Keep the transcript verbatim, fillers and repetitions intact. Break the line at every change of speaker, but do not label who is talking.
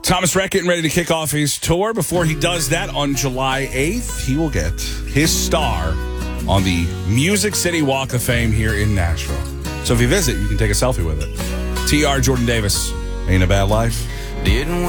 Thomas Rhett getting ready to kick off his tour. Before he does that, on July eighth, he will get his star on the Music City Walk of Fame here in Nashville. So if you visit, you can take a selfie with it. T R Jordan Davis, Ain't a Bad Life.
Didn't